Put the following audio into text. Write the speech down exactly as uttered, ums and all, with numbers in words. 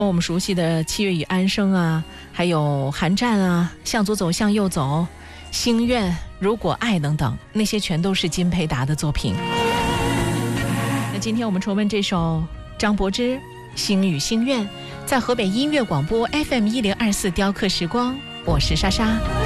我们熟悉的七月与安生啊，还有寒战啊，向左走向右走，心愿，如果爱等等，那些全都是金培达的作品。那今天我们重温这首张柏芝《心与心愿》，在河北音乐广播 F M 一零二四雕刻时光，我是莎莎。